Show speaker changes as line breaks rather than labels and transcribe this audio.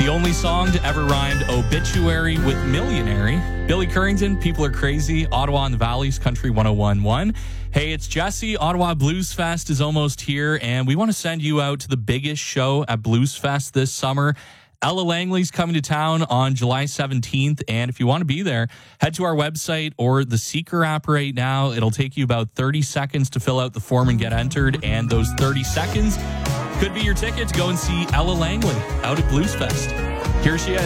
The only song to ever rhyme obituary with millionary. Billy Currington, People Are Crazy, Ottawa and the Valleys, Country 101.1. Hey, it's Jesse. Ottawa Blues Fest is almost here, and we want to send you out to the biggest show at Blues Fest this summer. Ella Langley's coming to town on July 17th, and if you want to be there, head to our website or the Seeker app right now. It'll take you about 30 seconds to fill out the form and get entered, and those 30 seconds could be your ticket to go and see Ella Langley out at Blues Fest. Here she is.